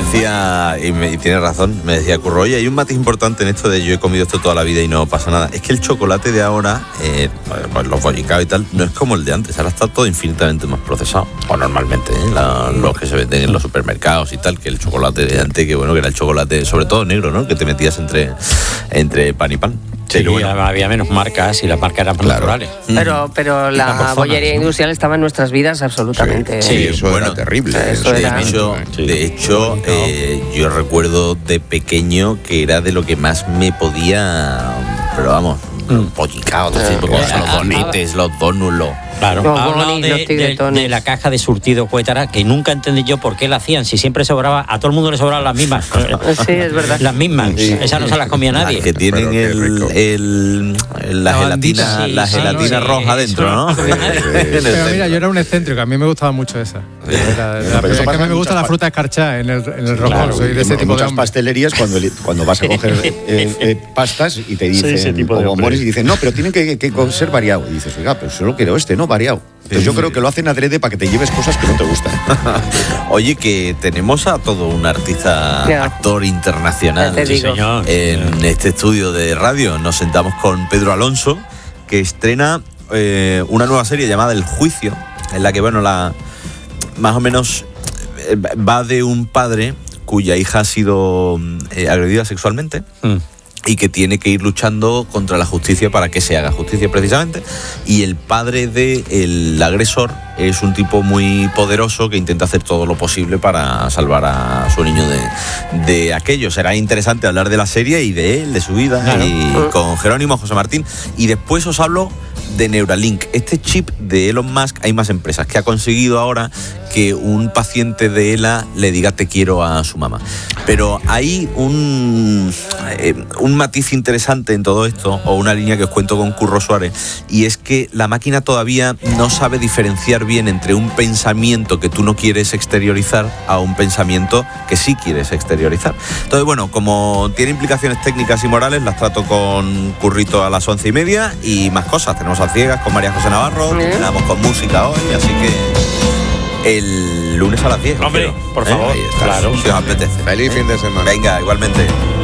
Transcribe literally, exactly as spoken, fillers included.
decía, y, me, y tiene razón, me decía Curro, oye, hay un matiz importante en esto de yo he comido esto toda la vida y no pasa nada. Es que el chocolate de ahora, eh, pues los bollicaos y tal, no es como el de antes. Ahora está todo infinitamente más procesado. O normalmente, ¿eh? La, los que se venden en los supermercados y tal, que el chocolate de antes, que bueno, que era el chocolate, sobre todo negro, ¿no? Que te metías entre, entre pan y pan. Sí, pero bueno, había menos marcas y las marcas eran claro. naturales. Pero, pero la bollería ¿no? industrial estaba en nuestras vidas absolutamente. Sí, sí eso bueno, era terrible. O sea, eso de era... hecho, sí. de hecho eh, yo recuerdo de pequeño que era de lo que más me podía, pero vamos, mm. pollicao, todo tipo, eh, los donetes, los donuts. Claro, ha hablado de, de, de la caja de surtido Cuétara, que nunca entendí yo por qué la hacían, si siempre sobraba, a todo el mundo le sobraban las mismas. Sí, es verdad. Las mismas, sí. Esas no se las comía nadie. Las que tienen el, el, el, la, la gelatina, sí, la gelatina sí, roja sí, dentro, ¿no? Sí, sí. Pero mira, yo era un excéntrico, a mí me gustaba mucho esa. Sí. Era, era, pero es que a mí me gusta la fruta escarchada en el, en el roscón, claro, soy de ese en tipo muchas de hombre. Pastelerías, cuando, cuando vas a coger eh, eh, pastas y te dicen, sí, o bombones, y dicen, no, pero tienen que, que ser variado. Y dices, oiga, pero solo quiero este, no variado. Entonces yo creo que lo hacen adrede para que te lleves cosas que no te gustan. Oye, que tenemos a todo un artista, yeah. actor internacional sí, señor. en este estudio de radio. Nos sentamos con Pedro Alonso, que estrena eh, una nueva serie llamada El Juicio, en la que, bueno, la más o menos eh, va de un padre cuya hija ha sido eh, agredida sexualmente. Mm. Y que tiene que ir luchando contra la justicia para que se haga justicia precisamente. Y el padre del agresor es un tipo muy poderoso que intenta hacer todo lo posible para salvar a su niño de, de aquello. Será interesante hablar de la serie y de él, de su vida, claro. y con Jerónimo, José Martín. Y después os hablo de Neuralink, este chip de Elon Musk. Hay más empresas que ha conseguido ahora que un paciente de E L A le diga te quiero a su mamá. Pero hay un, eh, un matiz interesante en todo esto, o una línea que os cuento con Curro Suárez, y es que la máquina todavía no sabe diferenciar bien entre un pensamiento que tú no quieres exteriorizar a un pensamiento que sí quieres exteriorizar. Entonces, bueno, como tiene implicaciones técnicas y morales, las trato con Currito a las once y media y más cosas. Tenemos a Ciegas con María José Navarro, terminamos con música hoy, así que el lunes a las diez. Hombre, por ¿eh? favor, ahí está, claro. Si os apetece. Feliz fin de semana. Venga, igualmente.